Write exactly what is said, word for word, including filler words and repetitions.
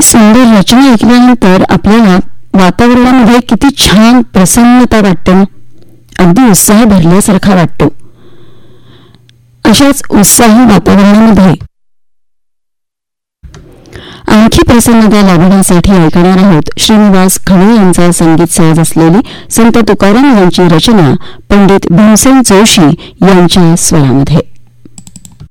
सुंदर रचना ऐकल्यानंतर आपल्याला वातावरणामध्ये किती छान प्रसन्नता वाटते, अगदी उत्साह भरल्यासारखा वाटतो. अशाच उत्साही वातावरणामध्ये आणखी प्रसन्नता लाभण्यासाठी ऐकणार आहोत श्रीनिवास खणे यांचा संगीत साज असलेली संत तुकाराम यांची रचना पंडित भीमसेन जोशी यांच्या स्वरामध्ये.